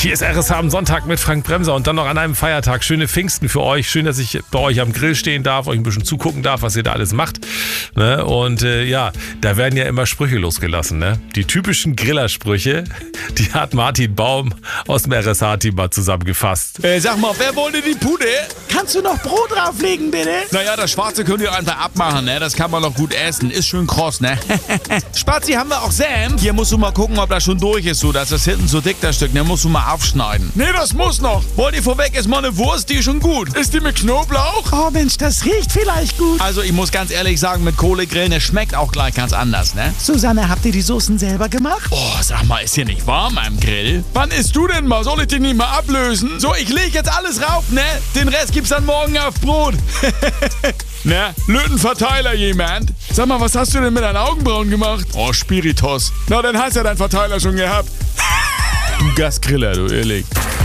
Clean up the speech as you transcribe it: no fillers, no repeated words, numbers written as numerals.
Hier ist RSH am Sonntag mit Frank Bremser und dann noch an einem Feiertag. Schöne Pfingsten für euch. Schön, dass ich bei euch am Grill stehen darf, euch ein bisschen zugucken darf, was ihr da alles macht. Ne? Und da werden ja immer Sprüche losgelassen. Ne? Die typischen Grillersprüche, die hat Martin Baum aus dem RSH-Team mal zusammengefasst. Sag mal, wer wollte die Pude? Kannst du noch Brot drauflegen, bitte? Naja, das Schwarze könnt ihr einfach abmachen, ne? Das kann man noch gut essen. Ist schön kross, ne? Spazi, haben wir auch Senf? Hier musst du mal gucken, ob das schon durch ist, so. Das ist hinten so dick, das Stück. Ne, musst du mal aufschneiden. Nee, das muss noch. Wollt ihr vorweg, ist mal eine Wurst, die ist schon gut. Ist die mit Knoblauch? Oh Mensch, das riecht vielleicht gut. Also, ich muss ganz ehrlich sagen, mit Kohlegrillen, es schmeckt auch gleich ganz anders, ne? Susanne, habt ihr die Soßen selber gemacht? Oh, sag mal, ist hier nicht warm am Grill? Wann isst du denn mal? Soll ich den nicht mal ablösen? So, ich leg jetzt alles rauf, ne? Den Rest gibt's dann morgen auf Brot. Na, Lötenverteiler jemand? Sag mal, was hast du denn mit deinen Augenbrauen gemacht? Oh, Spiritus. Na, dann hast ja dein Verteiler schon gehabt. Du Gasgriller, du ehrlich.